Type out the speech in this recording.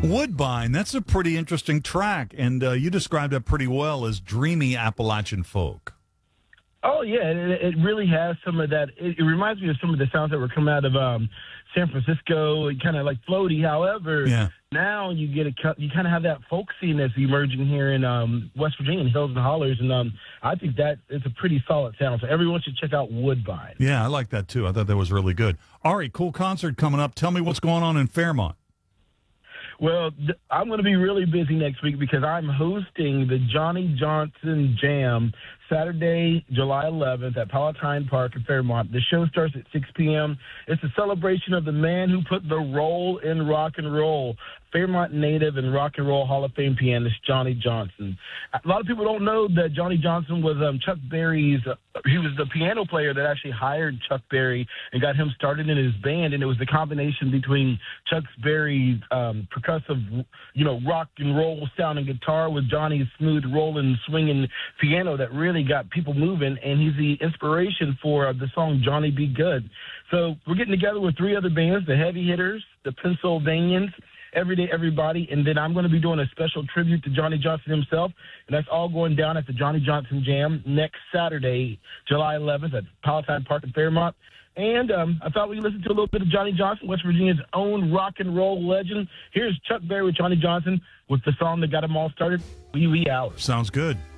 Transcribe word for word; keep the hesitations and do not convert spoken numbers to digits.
Woodbine, that's a pretty interesting track, and uh, you described it pretty well as dreamy Appalachian folk. Oh, yeah, it, it really has some of that. It, it reminds me of some of the sounds that were coming out of um, San Francisco, kind of like floaty. However, yeah. now you get a you kind of have that folksiness emerging here in um, West Virginia, in Hills and Hollers, and um, I think that it's a pretty solid sound. So everyone should check out Woodbine. Yeah, I like that too. I thought that was really good. Ari, cool concert coming up. Tell me what's going on in Fairmont. Well, th- I'm going to be really busy next week because I'm hosting the Johnny Johnson Jam Saturday, July eleventh at Palatine Park in Fairmont. The show starts at six p.m. It's a celebration of the man who put the roll in rock and roll, Fairmont native and Rock and Roll Hall of Fame pianist Johnny Johnson. A lot of people don't know that Johnny Johnson was um, Chuck Berry's, uh, he was the piano player that actually hired Chuck Berry and got him started in his band, and it was the combination between Chuck Berry's um, percussive, you know, rock and roll sounding guitar with Johnny's smooth rolling, swinging piano that really got people moving, and he's the inspiration for uh, the song Johnny Be Good. So we're getting together with three other bands, the Heavy Hitters, the Pennsylvanians, Everyday Everybody, and then I'm going to be doing a special tribute to Johnny Johnson himself, and that's all going down at the Johnny Johnson Jam next Saturday, July eleventh at Palatine Park in Fairmont. And um, I thought we'd listen to a little bit of Johnny Johnson, West Virginia's own rock and roll legend. Here's Chuck Berry with Johnny Johnson with the song that got him all started, Wee Wee Hours. Sounds good.